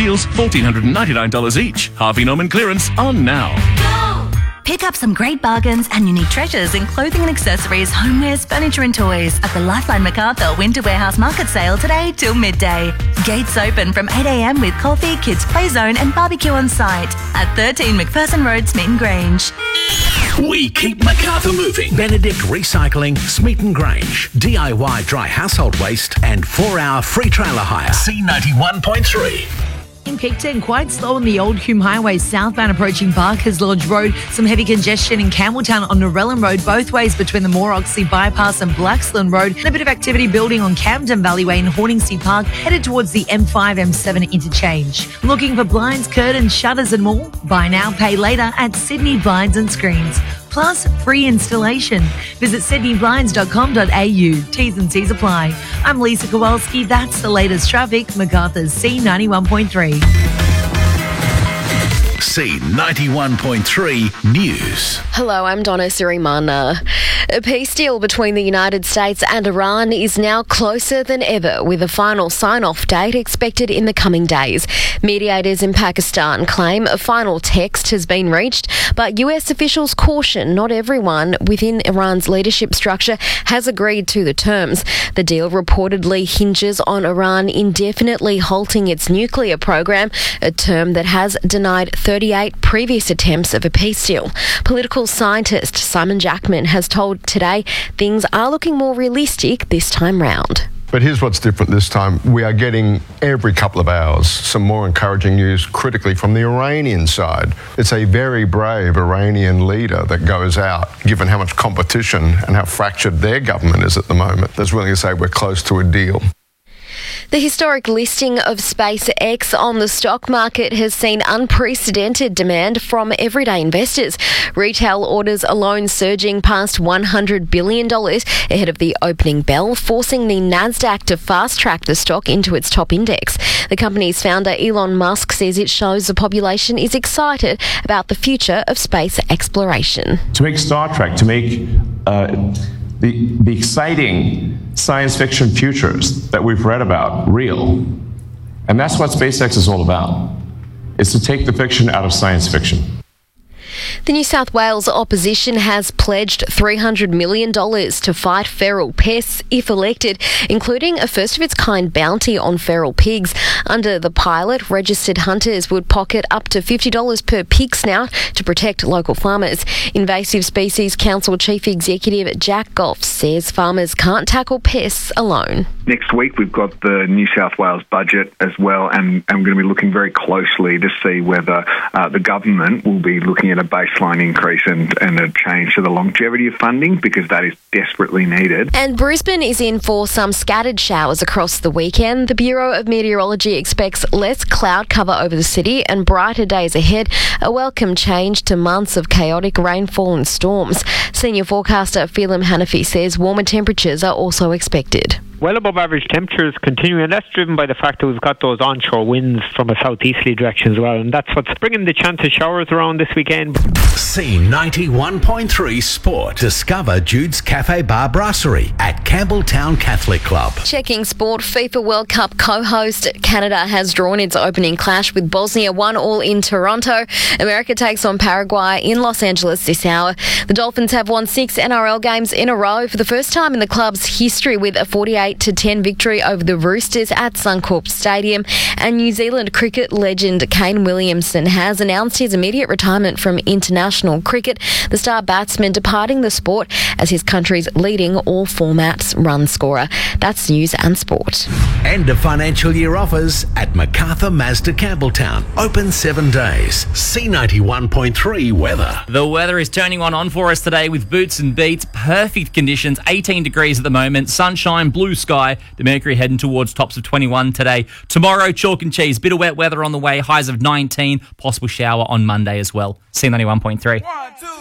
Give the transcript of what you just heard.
deals, $1,499 each. Harvey Norman clearance on now. Pick up some great bargains and unique treasures in clothing and accessories, homewares, furniture and toys at the Lifeline Macarthur Winter Warehouse Market Sale today till midday. Gates open from 8 a.m. with coffee, kids play zone and barbecue on site at 13 McPherson Road, Smeaton Grange. We keep Macarthur moving. Benedict Recycling, Smeaton Grange. DIY dry household waste and 4-hour free trailer hire. C91.3. In Picton, quite slow on the Old Hume Highway southbound approaching Barker's Lodge Road. Some heavy congestion in Campbelltown on Norellan Road both ways between the Mooroxley Bypass and Blacksland Road. And a bit of activity building on Camden Valley Way in Horningsea Park headed towards the M5-M7 interchange. Looking for blinds, curtains, shutters and more? Buy now, pay later at Sydney Blinds and Screens. Plus free installation. Visit sydneyblinds.com.au. T's and C's apply. I'm Lisa Kowalski. That's the latest traffic. Macarthur's C91.3. C91.3 News. Hello, I'm Donna Sirimana. A peace deal between the United States and Iran is now closer than ever, with a final sign-off date expected in the coming days. Mediators in Pakistan claim a final text has been reached, but US officials caution not everyone within Iran's leadership structure has agreed to the terms. The deal reportedly hinges on Iran indefinitely halting its nuclear program, a term that has denied 38 previous attempts of a peace deal. Political scientist Simon Jackman has told Today things are looking more realistic this time round. But here's what's different this time. We are getting every couple of hours some more encouraging news critically from the Iranian side. It's a very brave Iranian leader that goes out, given how much competition and how fractured their government is at the moment, that's willing to say we're close to a deal. The historic listing of SpaceX on the stock market has seen unprecedented demand from everyday investors. Retail orders alone surging past $100 billion ahead of the opening bell, forcing the Nasdaq to fast-track the stock into its top index. The company's founder, Elon Musk, says it shows the population is excited about the future of space exploration. To make Star Trek, to make the exciting science fiction futures that we've read about real. And that's what SpaceX is all about, is to take the fiction out of science fiction. The New South Wales opposition has pledged $300 million to fight feral pests if elected, including a first-of-its-kind bounty on feral pigs. Under the pilot, registered hunters would pocket up to $50 per pig snout to protect local farmers. Invasive Species Council Chief Executive Jack Goff says farmers can't tackle pests alone. Next week we've got the New South Wales budget as well, and I'm going to be looking very closely to see whether the government will be looking at a baseline increase and a change to the longevity of funding, because that is desperately needed. And Brisbane is in for some scattered showers across the weekend. The Bureau of Meteorology expects less cloud cover over the city and brighter days ahead, a welcome change to months of chaotic rainfall and storms. Senior forecaster Phelim Hanafi says warmer temperatures are also expected. Well above average temperatures continuing, and that's driven by the fact that we've got those onshore winds from a southeasterly direction as well, and that's what's bringing the chance of showers around this weekend. C91.3 Sport. Discover Jude's Cafe Bar Brasserie at Campbelltown Catholic Club. Checking sport, FIFA World Cup co-host Canada has drawn its opening clash with Bosnia 1-1 in Toronto. America takes on Paraguay in Los Angeles this hour. The Dolphins have won 6 NRL games in a row for the first time in the club's history, with a 48-10 victory over the Roosters at Suncorp Stadium. And New Zealand cricket legend Kane Williamson has announced his immediate retirement from international cricket, the star batsman departing the sport as his country's leading all-formats run scorer. That's news and sport. End of financial year offers at MacArthur Mazda Campbelltown. Open 7 days. C91.3 weather. The weather is turning on for us today with boots and beats. Perfect conditions, 18 degrees at the moment. Sunshine, blue sky. The mercury heading towards tops of 21 today. Tomorrow, chalk and cheese. Bit of wet weather on the way. Highs of 19. Possible shower on Monday as well. C91.3.